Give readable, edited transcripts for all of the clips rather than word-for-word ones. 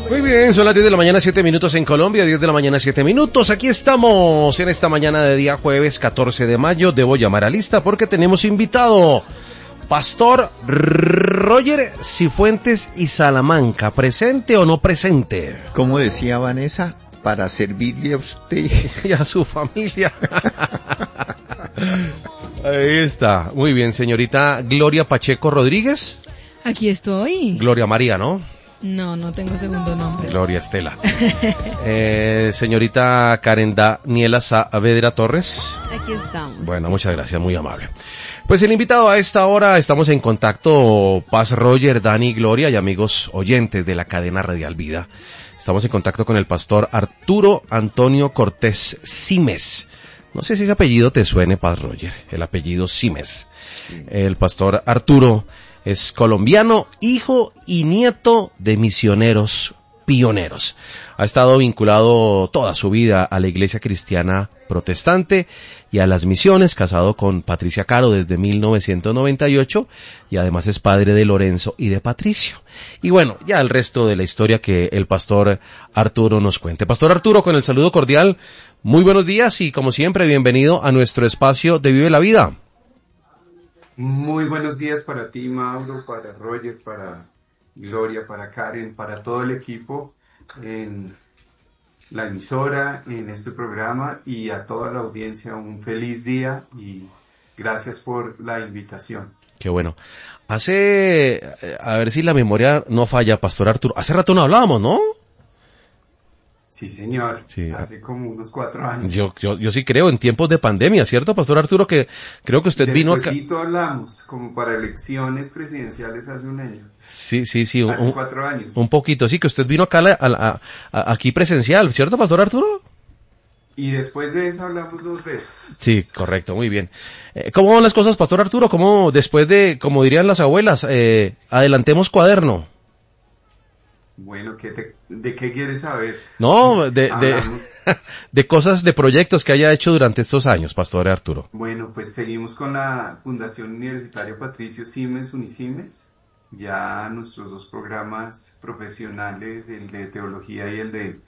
Muy bien, son las 10 de la mañana, 7 minutos en Colombia, 10 de la mañana, 7 minutos. Aquí estamos en esta mañana de día jueves 14 de mayo. Debo llamar a lista porque tenemos invitado, Pastor Roger Cifuentes y Salamanca. ¿Presente o no presente? Como decía Vanessa, para servirle a usted y a su familia. Ahí está. Muy bien, señorita Gloria Pacheco Rodríguez. Aquí estoy. Gloria María, ¿no? No tengo segundo nombre. Gloria Estela. Señorita Karen Daniela Saavedra Torres. Aquí estamos. Bueno, muchas gracias, muy amable. Pues el invitado a esta hora, estamos en contacto, Paz Roger, Dani, Gloria y amigos oyentes de la cadena Radial Vida. Estamos en contacto con el pastor Arturo Antonio Cortés Simes. No sé si ese apellido te suene, Paz Roger, el apellido Simes. Sí. El pastor Arturo es colombiano, hijo y nieto de misioneros pioneros. Ha estado vinculado toda su vida a la iglesia cristiana protestante y a las misiones, casado con Patricia Caro desde 1998 y además es padre de Lorenzo y de Patricio. Y bueno, ya el resto de la historia que el pastor Arturo nos cuente. Pastor Arturo, con el saludo cordial, muy buenos días y como siempre bienvenido a nuestro espacio de Vive la Vida. Muy buenos días para ti, Mauro, para Roger, para Gloria, para Karen, para todo el equipo en la emisora, en este programa y a toda la audiencia un feliz día y gracias por la invitación. Qué bueno. A ver si la memoria no falla, Pastor Arturo, hace rato no hablábamos, ¿no? Sí, señor. Sí. Hace como unos 4 años. Yo sí creo, en tiempos de pandemia, ¿cierto, Pastor Arturo? Que creo que usted vino acá. Hablamos, como para elecciones presidenciales hace un año. Sí. Hace 4 años. Un poquito, sí, que usted vino acá aquí presencial, ¿cierto, Pastor Arturo? Y después de eso hablamos 2 veces. Sí, correcto, muy bien. ¿Cómo van las cosas, Pastor Arturo? ¿Cómo después de, como dirían las abuelas, adelantemos cuaderno? Bueno, ¿de qué quieres saber? No, de cosas, de proyectos que haya hecho durante estos años, Pastor Arturo. Bueno, pues seguimos con la Fundación Universitaria Patricio Simes, Unisimes. Ya nuestros 2 programas profesionales, el de teología y el de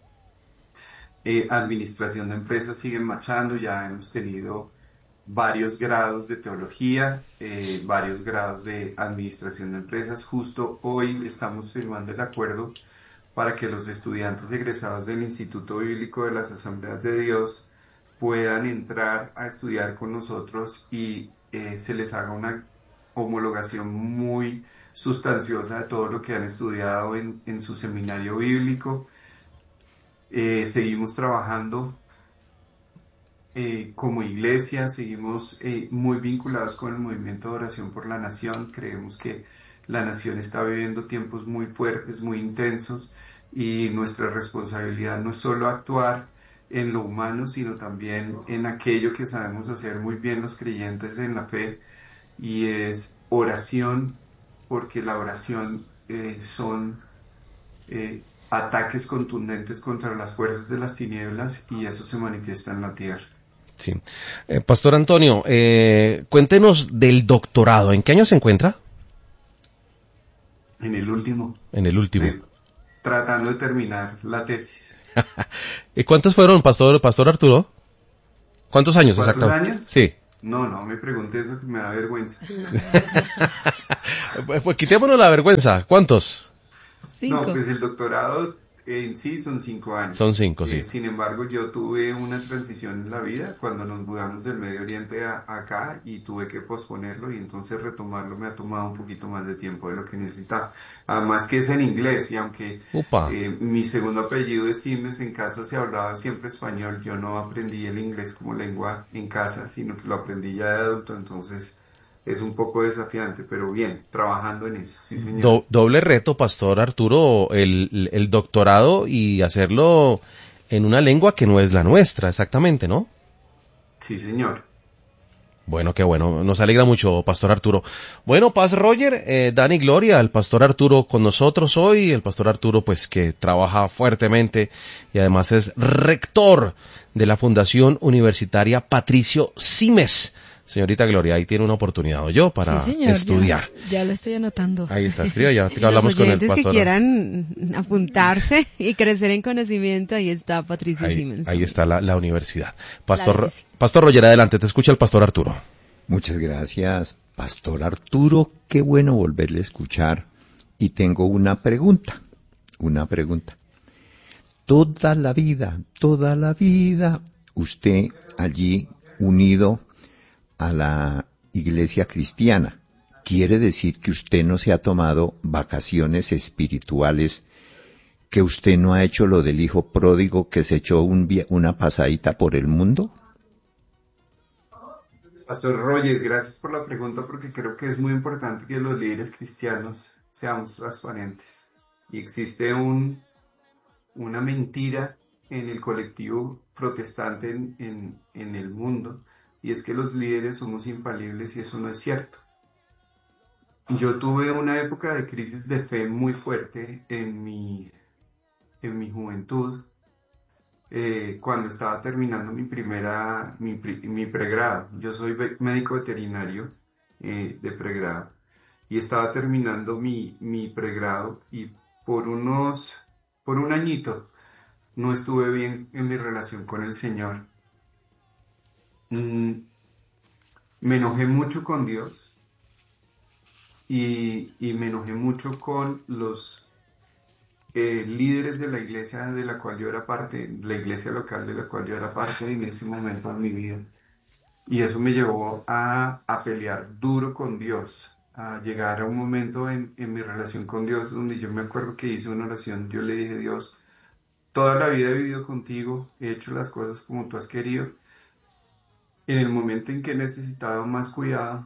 administración de empresas, siguen marchando. Ya hemos tenido varios grados de teología, varios grados de administración de empresas. Justo hoy estamos firmando el acuerdo para que los estudiantes egresados del Instituto Bíblico de las Asambleas de Dios puedan entrar a estudiar con nosotros y se les haga una homologación muy sustanciosa de todo lo que han estudiado en su seminario bíblico. Seguimos trabajando como iglesia, seguimos muy vinculados con el movimiento de oración por la nación. Creemos que la nación está viviendo tiempos muy fuertes, muy intensos, y nuestra responsabilidad no es solo actuar en lo humano, sino también en aquello que sabemos hacer muy bien los creyentes en la fe, y es oración, porque la oración son ataques contundentes contra las fuerzas de las tinieblas, y eso se manifiesta en la tierra. Sí. Pastor Antonio, cuéntenos del doctorado. ¿En qué año se encuentra? En el último. En el último. Estoy tratando de terminar la tesis. ¿Y cuántos fueron, Pastor Arturo? ¿Cuántos años exactamente? ¿Cuántos años? Sí. No me pregunte eso, que me da vergüenza. Pues quitémonos la vergüenza. ¿Cuántos? 5. No, pues el doctorado en sí son 5 años. Son 5, sí. Sin embargo, yo tuve una transición en la vida cuando nos mudamos del Medio Oriente acá y tuve que posponerlo, y entonces retomarlo me ha tomado un poquito más de tiempo de lo que necesitaba. Además que es en inglés, y aunque mi segundo apellido es Simes, en casa se hablaba siempre español. Yo no aprendí el inglés como lengua en casa, sino que lo aprendí ya de adulto, entonces es un poco desafiante, pero bien, trabajando en eso, sí señor. Doble reto, Pastor Arturo, el doctorado y hacerlo en una lengua que no es la nuestra, exactamente, ¿no? Sí señor. Bueno, qué bueno, nos alegra mucho, Pastor Arturo. Bueno, Paz Roger, Dani, Gloria, el Pastor Arturo con nosotros hoy, el Pastor Arturo pues que trabaja fuertemente y además es rector de la Fundación Universitaria Patricio Simes. Señorita Gloria, ahí tiene una oportunidad, o yo, para Sí, señor, estudiar. ya lo estoy anotando. Ahí está, escriba, ya Los hablamos con el oyentes que pastor. quieran apuntarse y crecer en conocimiento, ahí está Patricia Siemens. Ahí está la universidad. Claro que sí. Pastor Roger, adelante, te escucha el pastor Arturo. Muchas gracias, Pastor Arturo. Qué bueno volverle a escuchar. Y tengo una pregunta. Toda la vida, usted allí unido a la iglesia cristiana. ¿Quiere decir que usted no se ha tomado vacaciones espirituales, que usted no ha hecho lo del hijo pródigo que se echó una pasadita por el mundo? Pastor Roger, gracias por la pregunta porque creo que es muy importante que los líderes cristianos seamos transparentes. Y existe una mentira en el colectivo protestante en el mundo, y es que los líderes somos infalibles, y eso no es cierto. Yo tuve una época de crisis de fe muy fuerte en mi juventud, cuando estaba terminando mi pregrado. Yo soy médico veterinario de pregrado, y estaba terminando mi pregrado, y por un añito no estuve bien en mi relación con el Señor. Me enojé mucho con Dios, y me enojé mucho con los líderes de la iglesia de la cual yo era parte, la iglesia local de la cual yo era parte en ese momento de mi vida. Y eso me llevó a pelear duro con Dios, a llegar a un momento en mi relación con Dios donde yo me acuerdo que hice una oración. Yo le dije: Dios, toda la vida he vivido contigo, he hecho las cosas como tú has querido. En el momento en que he necesitado más cuidado,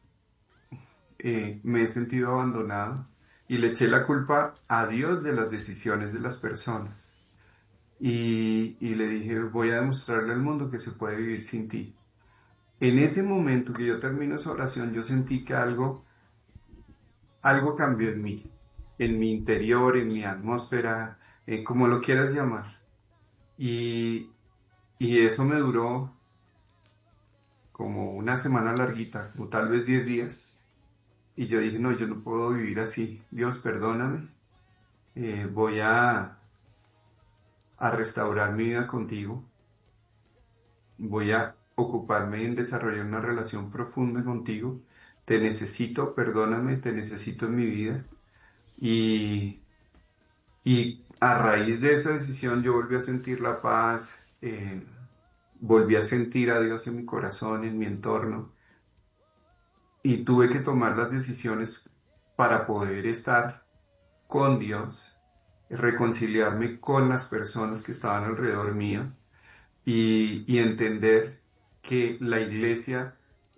me he sentido abandonado, y le eché la culpa a Dios de las decisiones de las personas. Y le dije: voy a demostrarle al mundo que se puede vivir sin ti. En ese momento que yo termino esa oración, yo sentí que algo cambió en mi interior, en mi atmósfera, como lo quieras llamar. Y eso me duró como una semana larguita, o tal vez 10 días. Y yo dije: no, yo no puedo vivir así. Dios, perdóname. Voy a restaurar mi vida contigo. Voy a ocuparme en desarrollar una relación profunda contigo. Te necesito, perdóname, te necesito en mi vida. Y a raíz de esa decisión yo volví a sentir la paz, volví a sentir a Dios en mi corazón, en mi entorno. Y tuve que tomar las decisiones para poder estar con Dios, reconciliarme con las personas que estaban alrededor mío, y entender que la iglesia,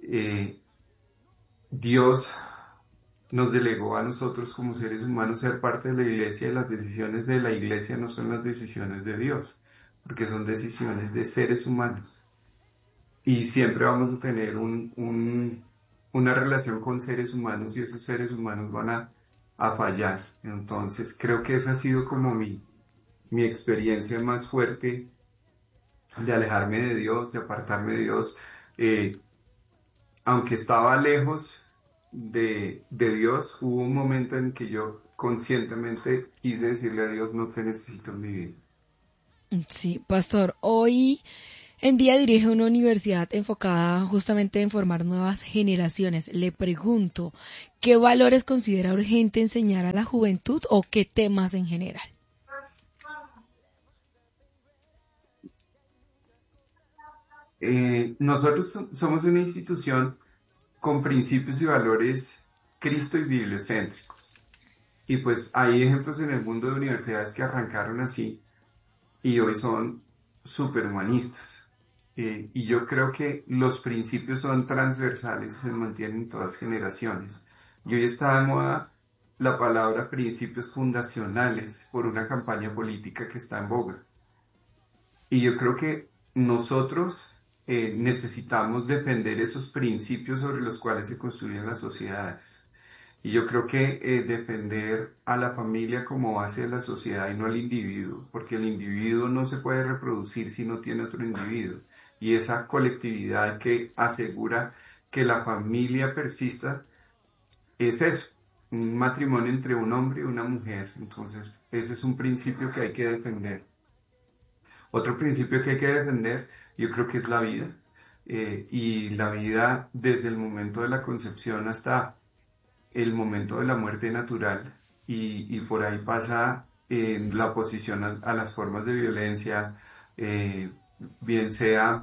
Dios nos delegó a nosotros como seres humanos ser parte de la iglesia, y las decisiones de la iglesia no son las decisiones de Dios, porque son decisiones de seres humanos. Y siempre vamos a tener una relación con seres humanos, y esos seres humanos van a fallar. Entonces creo que esa ha sido como mi experiencia más fuerte de alejarme de Dios, de apartarme de Dios. Aunque estaba lejos de Dios, hubo un momento en que yo conscientemente quise decirle a Dios: no te necesito en mi vida. Sí, pastor, hoy en día dirige una universidad enfocada justamente en formar nuevas generaciones. Le pregunto, ¿qué valores considera urgente enseñar a la juventud, o qué temas en general? Nosotros somos una institución con principios y valores cristo y bibliocéntricos. Y pues hay ejemplos en el mundo de universidades que arrancaron así y hoy son superhumanistas. Y yo creo que los principios son transversales y se mantienen en todas generaciones. Y hoy está de moda la palabra principios fundacionales por una campaña política que está en boga. Y yo creo que nosotros necesitamos defender esos principios sobre los cuales se construyen las sociedades. Y yo creo que defender a la familia como base de la sociedad y no al individuo, porque el individuo no se puede reproducir si no tiene otro individuo. Y esa colectividad que asegura que la familia persista es eso, un matrimonio entre un hombre y una mujer. Entonces, ese es un principio que hay que defender. Otro principio que hay que defender, yo creo que es la vida. Y la vida desde el momento de la concepción hasta el momento de la muerte natural. Y por ahí pasa la oposición a las formas de violencia, bien sea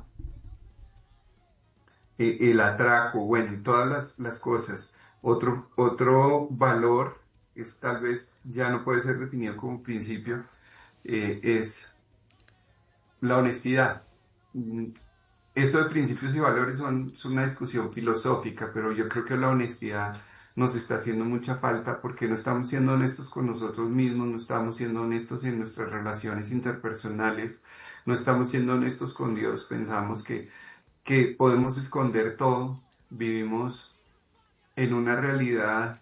el atraco, bueno, y todas las cosas. Otro valor es tal vez ya no puede ser definido como principio, es la honestidad. Mm, Esto de principios y valores son una discusión filosófica, pero yo creo que la honestidad nos está haciendo mucha falta porque no estamos siendo honestos con nosotros mismos, no estamos siendo honestos en nuestras relaciones interpersonales, no estamos siendo honestos con Dios, pensamos que podemos esconder todo, vivimos en una realidad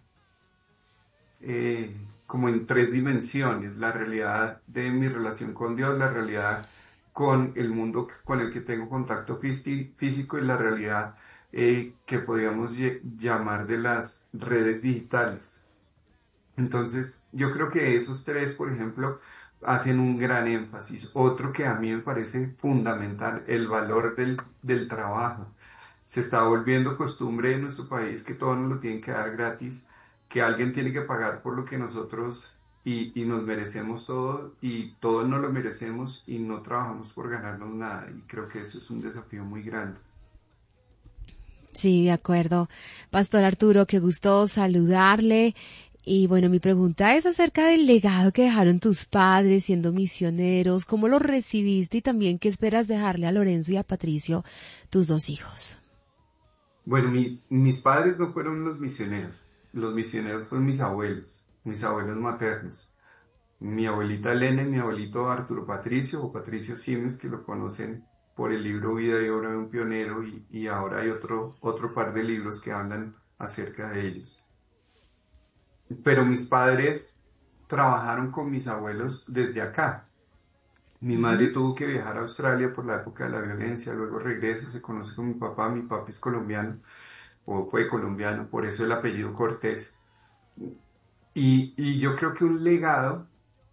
como en tres dimensiones, la realidad de mi relación con Dios, la realidad con el mundo con el que tengo contacto físico y la realidad que podríamos llamar de las redes digitales. Entonces, yo creo que esos tres, por ejemplo, hacen un gran énfasis. Otro que a mí me parece fundamental, el valor del trabajo. Se está volviendo costumbre en nuestro país que todo nos lo tienen que dar gratis, que alguien tiene que pagar por lo que nosotros y nos merecemos todo y todos nos lo merecemos y no trabajamos por ganarnos nada. Y creo que eso es un desafío muy grande. Sí, de acuerdo. Pastor Arturo, qué gusto saludarle. Y bueno, mi pregunta es acerca del legado que dejaron tus padres siendo misioneros, cómo los recibiste y también qué esperas dejarle a Lorenzo y a Patricio, tus dos hijos. Bueno, mis padres no fueron los misioneros fueron mis abuelos maternos. Mi abuelita Elena y mi abuelito Arturo Patricio o Patricio Simes, que lo conocen por el libro Vida y Obra de un Pionero y ahora hay otro par de libros que hablan acerca de ellos. Pero mis padres trabajaron con mis abuelos desde acá. Mi madre Ujú. tuvo que viajar a Australia por la época de la violencia, luego regresa, se conoce con mi papá es colombiano, o fue colombiano, por eso el apellido Cortés. Y yo creo que un legado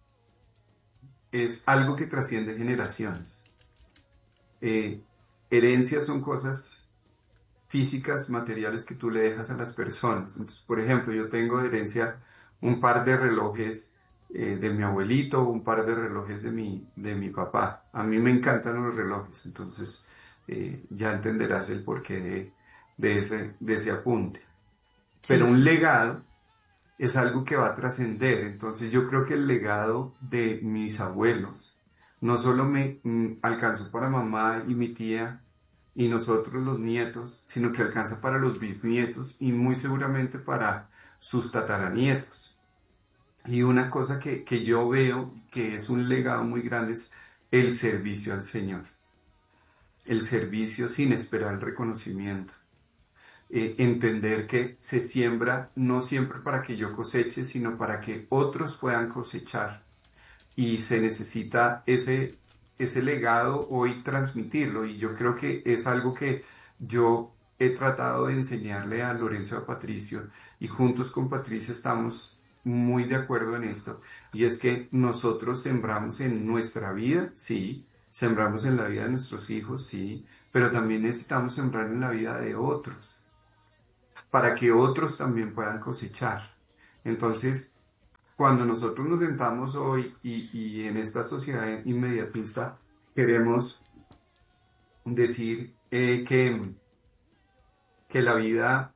es algo que trasciende generaciones. Eh, Herencias son cosas físicas, materiales que tú le dejas a las personas. Entonces, por ejemplo, yo tengo de herencia un par de relojes de mi abuelito, un par de relojes de mi papá. A mí me encantan los relojes, entonces ya entenderás el porqué de ese apunte. Sí, Pero un sí. legado es algo que va a trascender. Entonces yo creo que el legado de mis abuelos no solo me alcanzó para mamá y mi tía y nosotros los nietos, sino que alcanza para los bisnietos y muy seguramente para sus tataranietos. Y una cosa que yo veo que es un legado muy grande es el servicio al Señor, el servicio sin esperar el reconocimiento. Entender que se siembra no siempre para que yo coseche, sino para que otros puedan cosechar. Y se necesita ese legado hoy transmitirlo. Y yo creo que es algo que yo he tratado de enseñarle a Lorenzo y a Patricio. Y juntos con Patricia estamos muy de acuerdo en esto. Y es que nosotros sembramos en nuestra vida, sí. Sembramos en la vida de nuestros hijos, sí. Pero también necesitamos sembrar en la vida de otros para que otros también puedan cosechar. Entonces, cuando nosotros nos sentamos hoy y en esta sociedad inmediatista queremos decir que la vida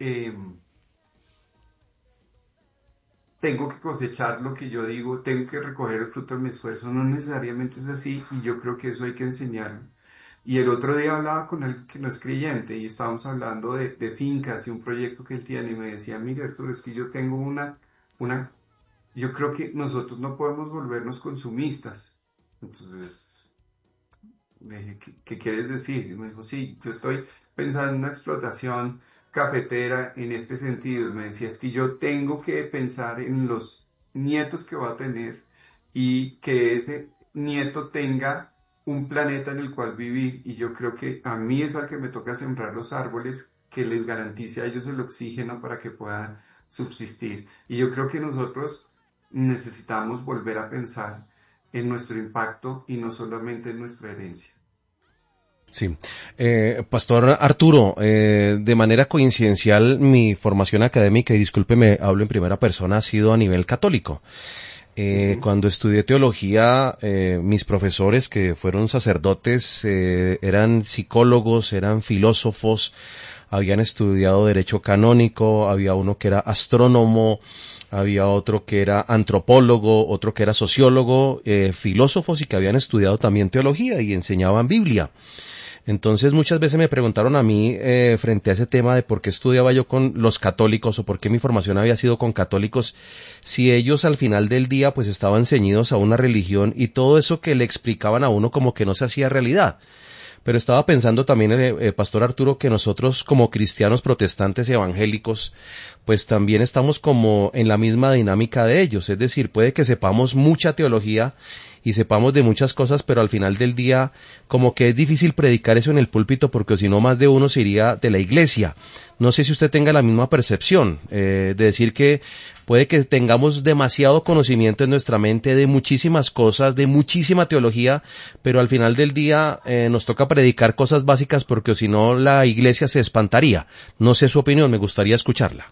tengo que cosechar lo que yo digo, tengo que recoger el fruto de mi esfuerzo, no necesariamente es así y yo creo que eso hay que enseñarlo. Y el otro día hablaba con él que no es creyente y estábamos hablando de fincas y un proyecto que él tiene y me decía, mira Arturo, es que yo tengo una, yo creo que nosotros no podemos volvernos consumistas. Entonces, le dije, ¿qué quieres decir? Y me dijo, sí, yo estoy pensando en una explotación cafetera en este sentido. Y me decía, es que yo tengo que pensar en los nietos que va a tener y que ese nieto tenga un planeta en el cual vivir. Y yo creo que a mí es al que me toca sembrar los árboles que les garantice a ellos el oxígeno para que puedan subsistir. Y yo creo que nosotros necesitamos volver a pensar en nuestro impacto y no solamente en nuestra herencia. Sí. Pastor Arturo, de manera coincidencial, mi formación académica, y discúlpeme, hablo en primera persona, ha sido a nivel católico. Cuando estudié teología, mis profesores, que fueron sacerdotes, eran psicólogos, eran filósofos, habían estudiado derecho canónico, había uno que era astrónomo, había otro que era antropólogo, otro que era sociólogo, filósofos y que habían estudiado también teología y enseñaban Biblia. Entonces muchas veces me preguntaron a mí frente a ese tema de por qué estudiaba yo con los católicos o por qué mi formación había sido con católicos, si ellos al final del día pues estaban ceñidos a una religión y todo eso que le explicaban a uno como que no se hacía realidad. Pero estaba pensando también, Pastor Arturo, que nosotros como cristianos protestantes y evangélicos, pues también estamos como en la misma dinámica de ellos. Es decir, puede que sepamos mucha teología y sepamos de muchas cosas, pero al final del día como que es difícil predicar eso en el púlpito porque si no más de uno se iría de la iglesia. No sé si usted tenga la misma percepción, de decir que puede que tengamos demasiado conocimiento en nuestra mente de muchísimas cosas, de muchísima teología, pero al final del día nos toca predicar cosas básicas porque si no la iglesia se espantaría. No sé su opinión, me gustaría escucharla.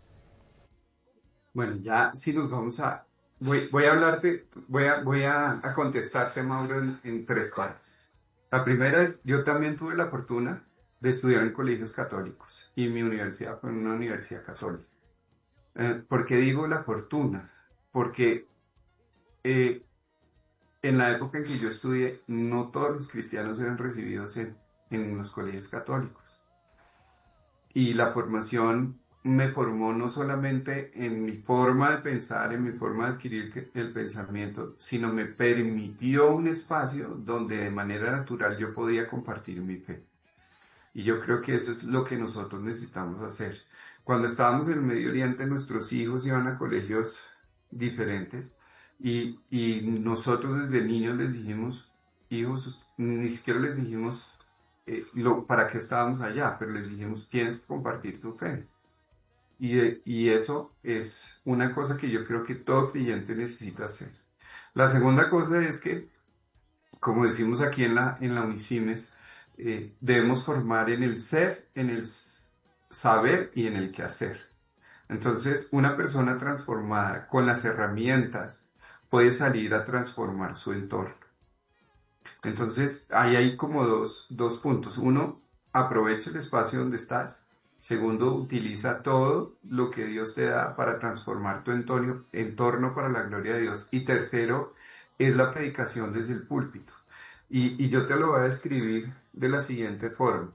Bueno, ya si nos vamos a... Voy a hablarte, voy a contestarte, Mauro, en tres partes. La primera es, yo también tuve la fortuna de estudiar en colegios católicos y mi universidad fue una universidad católica. ¿Por qué digo la fortuna? Porque en la época en que yo estudié, no todos los cristianos eran recibidos en los colegios católicos. Y la formación me formó no solamente en mi forma de pensar, en mi forma de adquirir el pensamiento, sino me permitió un espacio donde de manera natural yo podía compartir mi fe. Y yo creo que eso es lo que nosotros necesitamos hacer. Cuando estábamos en el Medio Oriente, nuestros hijos iban a colegios diferentes y nosotros desde niños les dijimos, hijos, ni siquiera les dijimos para qué estábamos allá, pero les dijimos, tienes que compartir tu fe. Y eso es una cosa que yo creo que todo creyente necesita hacer. La segunda cosa es que, como decimos aquí en la Unicimes, debemos formar en el ser, en el saber y en el quehacer. Entonces, una persona transformada con las herramientas puede salir a transformar su entorno. Entonces, ahí hay como dos puntos. Uno, aprovecha el espacio donde estás. Segundo, utiliza todo lo que Dios te da para transformar tu entorno para la gloria de Dios. Y tercero, es la predicación desde el púlpito. Y yo te lo voy a describir de la siguiente forma.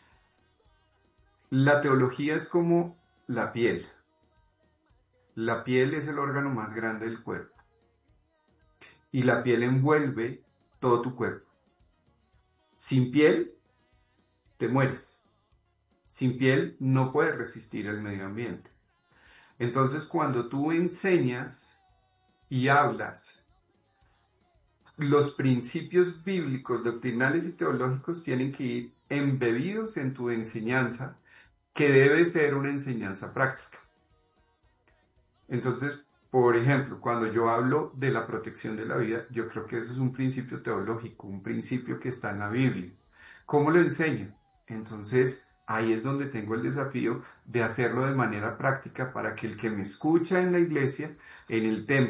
La teología es como la piel. La piel es el órgano más grande del cuerpo. Y la piel envuelve todo tu cuerpo. Sin piel, te mueres. Sin piel no puedes resistir el medio ambiente. Entonces, cuando tú enseñas y hablas, los principios bíblicos, doctrinales y teológicos tienen que ir embebidos en tu enseñanza, que debe ser una enseñanza práctica. Entonces, por ejemplo, cuando yo hablo de la protección de la vida, yo creo que eso es un principio teológico, un principio que está en la Biblia. ¿Cómo lo enseño? Entonces, ahí es donde tengo el desafío de hacerlo de manera práctica para que el que me escucha en la iglesia, en el templo,